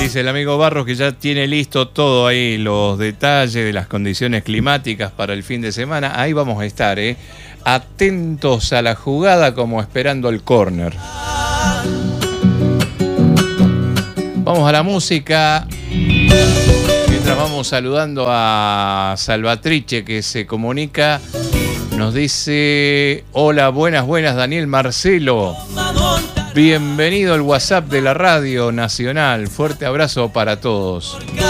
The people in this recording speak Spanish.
Dice el amigo Barros que ya tiene listo todo ahí, los detalles de las condiciones climáticas para el fin de semana. Ahí vamos a estar, atentos a la jugada como esperando el córner. Vamos a la música. Mientras vamos saludando a Salvatrice, que se comunica, nos dice: hola, buenas, Daniel Marcelo. Bienvenido al WhatsApp de la Radio Nacional. Fuerte abrazo para todos.